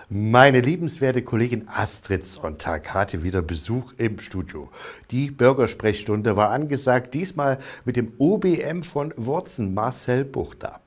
Meine liebenswerte Kollegin Astrid Sonntag hatte wieder Besuch im Studio. Die Bürgersprechstunde war angesagt, diesmal mit dem OBM von Worzen, Marcel Buchter.